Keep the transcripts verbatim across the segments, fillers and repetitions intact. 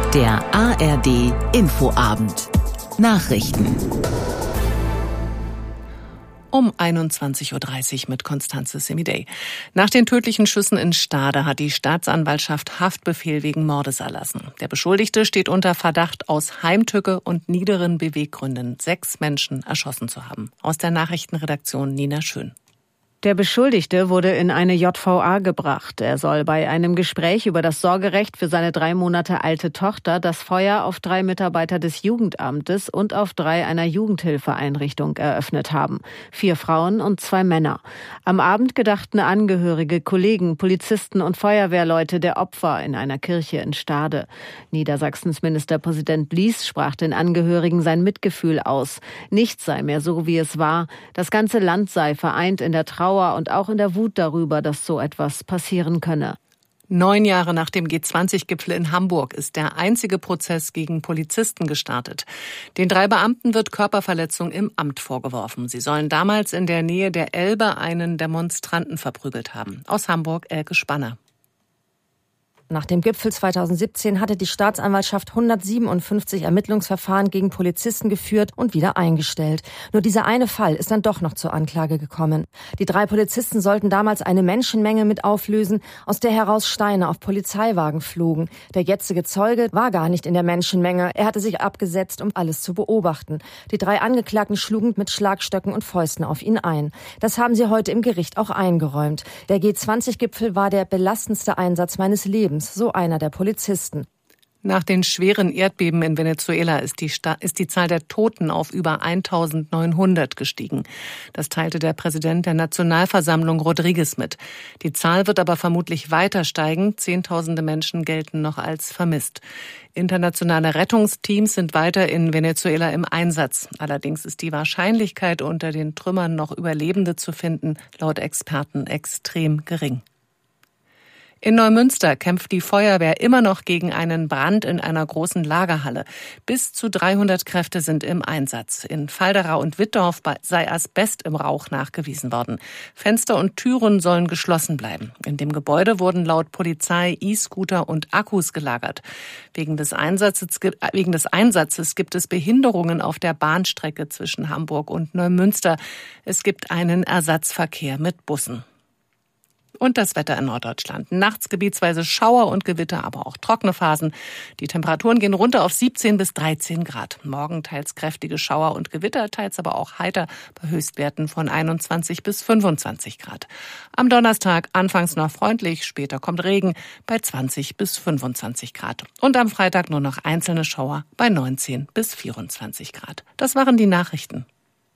Der A R D Infoabend. Nachrichten. Um einundzwanzig Uhr dreißig mit Constanze Semidey. Nach den tödlichen Schüssen in Stade hat die Staatsanwaltschaft Haftbefehl wegen Mordes erlassen. Der Beschuldigte steht unter Verdacht, aus Heimtücke und niederen Beweggründen sechs Menschen erschossen zu haben. Aus der Nachrichtenredaktion Nina Schön. Der Beschuldigte wurde in eine J V A gebracht. Er soll bei einem Gespräch über das Sorgerecht für seine drei Monate alte Tochter das Feuer auf drei Mitarbeiter des Jugendamtes und auf drei einer Jugendhilfeeinrichtung eröffnet haben. Vier Frauen und zwei Männer. Am Abend gedachten Angehörige, Kollegen, Polizisten und Feuerwehrleute der Opfer in einer Kirche in Stade. Niedersachsens Ministerpräsident Lies sprach den Angehörigen sein Mitgefühl aus. Nichts sei mehr so, wie es war. Das ganze Land sei vereint in der Trauer und auch in der Wut darüber, dass so etwas passieren könne. Neun Jahre nach dem G zwanzig Gipfel in Hamburg ist der einzige Prozess gegen Polizisten gestartet. Den drei Beamten wird Körperverletzung im Amt vorgeworfen. Sie sollen damals in der Nähe der Elbe einen Demonstranten verprügelt haben. Aus Hamburg Elke Spanner. Nach dem Gipfel zweitausendsiebzehn hatte die Staatsanwaltschaft hundertsiebenundfünfzig Ermittlungsverfahren gegen Polizisten geführt und wieder eingestellt. Nur dieser eine Fall ist dann doch noch zur Anklage gekommen. Die drei Polizisten sollten damals eine Menschenmenge mit auflösen, aus der heraus Steine auf Polizeiwagen flogen. Der jetzige Zeuge war gar nicht in der Menschenmenge. Er hatte sich abgesetzt, um alles zu beobachten. Die drei Angeklagten schlugen mit Schlagstöcken und Fäusten auf ihn ein. Das haben sie heute im Gericht auch eingeräumt. Der G zwanzig Gipfel war der belastendste Einsatz meines Lebens. So einer der Polizisten. Nach den schweren Erdbeben in Venezuela ist die, Sta- ist die Zahl der Toten auf über eintausendneunhundert gestiegen. Das teilte der Präsident der Nationalversammlung Rodriguez mit. Die Zahl wird aber vermutlich weiter steigen. Zehntausende Menschen gelten noch als vermisst. Internationale Rettungsteams sind weiter in Venezuela im Einsatz. Allerdings ist die Wahrscheinlichkeit, unter den Trümmern noch Überlebende zu finden, laut Experten extrem gering. In Neumünster kämpft die Feuerwehr immer noch gegen einen Brand in einer großen Lagerhalle. Bis zu dreihundert Kräfte sind im Einsatz. In Falderau und Wittdorf sei Asbest im Rauch nachgewiesen worden. Fenster und Türen sollen geschlossen bleiben. In dem Gebäude wurden laut Polizei E-Scooter und Akkus gelagert. Wegen des Einsatzes, wegen des Einsatzes gibt es Behinderungen auf der Bahnstrecke zwischen Hamburg und Neumünster. Es gibt einen Ersatzverkehr mit Bussen. Und das Wetter in Norddeutschland. Nachts gebietsweise Schauer und Gewitter, aber auch trockene Phasen. Die Temperaturen gehen runter auf siebzehn bis dreizehn Grad. Morgen teils kräftige Schauer und Gewitter, teils aber auch heiter bei Höchstwerten von einundzwanzig bis fünfundzwanzig Grad. Am Donnerstag anfangs noch freundlich, später kommt Regen bei zwanzig bis fünfundzwanzig Grad. Und am Freitag nur noch einzelne Schauer bei neunzehn bis vierundzwanzig Grad. Das waren die Nachrichten.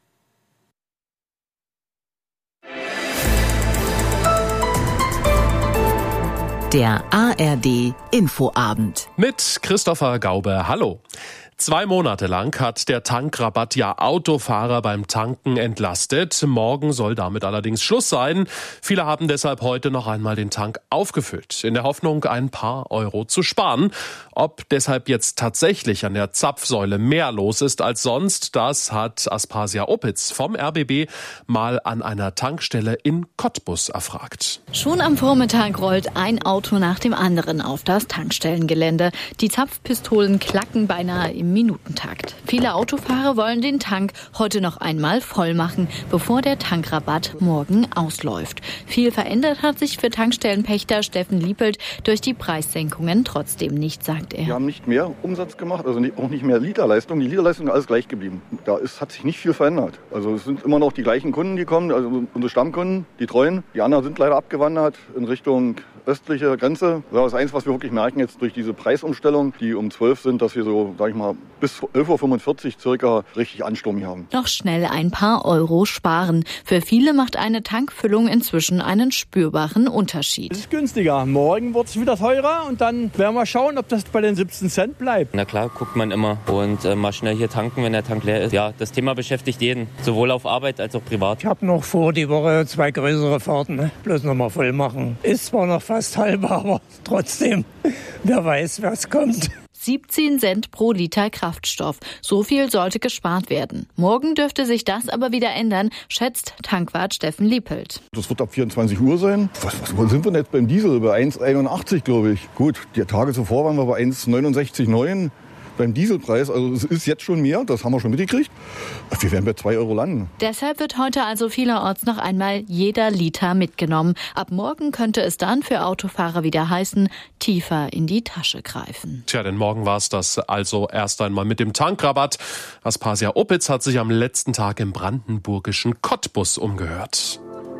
Der A R D Infoabend. Mit Christopher Gaube. Hallo. Zwei Monate lang hat der Tankrabatt ja Autofahrer beim Tanken entlastet. Morgen soll damit allerdings Schluss sein. Viele haben deshalb heute noch einmal den Tank aufgefüllt, in der Hoffnung, ein paar Euro zu sparen. Ob deshalb jetzt tatsächlich an der Zapfsäule mehr los ist als sonst, das hat Aspasia Opitz vom R B B mal an einer Tankstelle in Cottbus erfragt. Schon am Vormittag rollt ein Auto nach dem anderen auf das Tankstellengelände. Die Zapfpistolen klacken beinahe im Minutentakt. Viele Autofahrer wollen den Tank heute noch einmal voll machen, bevor der Tankrabatt morgen ausläuft. Viel verändert hat sich für Tankstellenpächter Steffen Liepelt durch die Preissenkungen trotzdem nicht, sagt er. Wir haben nicht mehr Umsatz gemacht, also nicht, auch nicht mehr Literleistung. Die Literleistung ist alles gleich geblieben. Da ist, hat sich nicht viel verändert. Also es sind immer noch die gleichen Kunden, die kommen, also unsere Stammkunden, die treuen. Die anderen sind leider abgewandert in Richtung östliche Grenze. Das ist eins, was wir wirklich merken jetzt durch diese Preisumstellung, die um zwölf sind, dass wir so, sag ich mal, bis elf Uhr fünfundvierzig circa richtig Ansturm hier haben. Noch schnell ein paar Euro sparen. Für viele macht eine Tankfüllung inzwischen einen spürbaren Unterschied. Es ist günstiger. Morgen wird es wieder teurer und dann werden wir schauen, ob das bei den siebzehn Cent bleibt. Na klar, guckt man immer und äh, mal schnell hier tanken, wenn der Tank leer ist. Ja, das Thema beschäftigt jeden, sowohl auf Arbeit als auch privat. Ich habe noch vor, die Woche zwei größere Fahrten, ne? Bloß noch mal voll machen. Ist zwar noch fast halb, aber trotzdem, wer weiß, was kommt. siebzehn Cent pro Liter Kraftstoff. So viel sollte gespart werden. Morgen dürfte sich das aber wieder ändern, schätzt Tankwart Steffen Liepelt. Das wird ab vierundzwanzig Uhr sein. Was, was wo sind wir denn jetzt beim Diesel? Bei eins Komma einundachtzig, glaube ich. Gut, die Tage zuvor waren wir bei eins Komma neunundsechzig Komma neun. Beim Dieselpreis, also es ist jetzt schon mehr, das haben wir schon mitgekriegt. Wir werden bei zwei Euro landen. Deshalb wird heute also vielerorts noch einmal jeder Liter mitgenommen. Ab morgen könnte es dann für Autofahrer wieder heißen, tiefer in die Tasche greifen. Tja, denn morgen war es das also erst einmal mit dem Tankrabatt. Aspasia Opitz hat sich am letzten Tag im brandenburgischen Cottbus umgehört.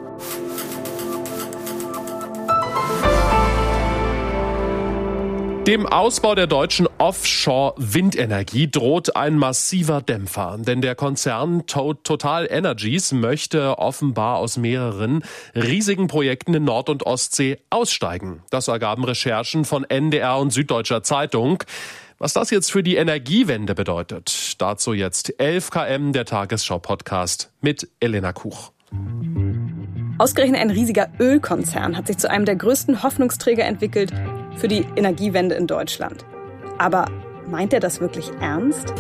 Dem Ausbau der deutschen Offshore-Windenergie droht ein massiver Dämpfer. Denn der Konzern Total Energies möchte offenbar aus mehreren riesigen Projekten in Nord- und Ostsee aussteigen. Das ergaben Recherchen von N D R und Süddeutscher Zeitung. Was das jetzt für die Energiewende bedeutet, dazu jetzt elf Kilometer, der Tagesschau-Podcast mit Elena Kuch. Ausgerechnet ein riesiger Ölkonzern hat sich zu einem der größten Hoffnungsträger entwickelt für die Energiewende in Deutschland. Aber meint er das wirklich ernst?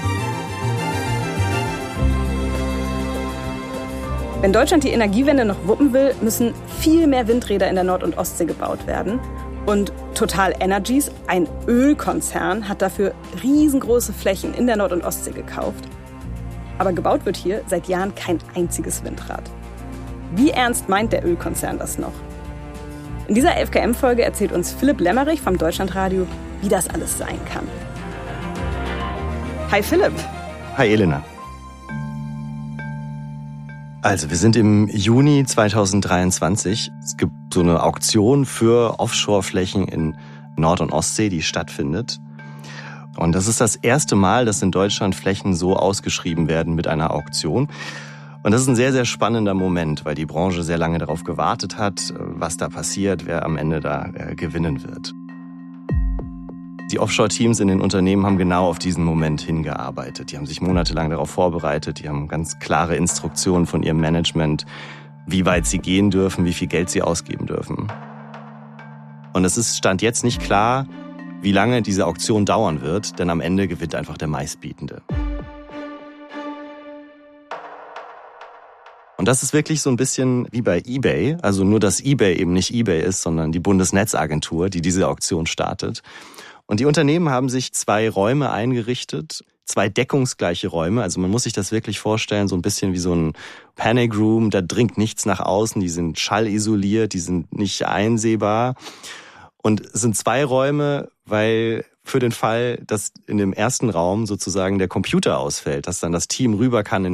Wenn Deutschland die Energiewende noch wuppen will, müssen viel mehr Windräder in der Nord- und Ostsee gebaut werden. Und Total Energies, ein Ölkonzern, hat dafür riesengroße Flächen in der Nord- und Ostsee gekauft. Aber gebaut wird hier seit Jahren kein einziges Windrad. Wie ernst meint der Ölkonzern das noch? In dieser elf Kilometer-Folge erzählt uns Philipp Lemmerich vom Deutschlandradio, wie das alles sein kann. Hi Philipp. Hi Elena. Also, wir sind im Juni zweitausenddreiundzwanzig. Es gibt so eine Auktion für Offshore-Flächen in Nord- und Ostsee, die stattfindet. Und das ist das erste Mal, dass in Deutschland Flächen so ausgeschrieben werden mit einer Auktion. Und das ist ein sehr, sehr spannender Moment, weil die Branche sehr lange darauf gewartet hat, was da passiert, wer am Ende da äh, gewinnen wird. Die Offshore-Teams in den Unternehmen haben genau auf diesen Moment hingearbeitet. Die haben sich monatelang darauf vorbereitet, die haben ganz klare Instruktionen von ihrem Management, wie weit sie gehen dürfen, wie viel Geld sie ausgeben dürfen. Und es ist Stand jetzt nicht klar, wie lange diese Auktion dauern wird, denn am Ende gewinnt einfach der Meistbietende. Und das ist wirklich so ein bisschen wie bei eBay, also nur, dass eBay eben nicht eBay ist, sondern die Bundesnetzagentur, die diese Auktion startet. Und die Unternehmen haben sich zwei Räume eingerichtet, zwei deckungsgleiche Räume. Also man muss sich das wirklich vorstellen, so ein bisschen wie so ein Panic Room. Da dringt nichts nach außen, die sind schallisoliert, die sind nicht einsehbar. Und es sind zwei Räume, weil für den Fall, dass in dem ersten Raum sozusagen der Computer ausfällt, dass dann das Team rüber kann in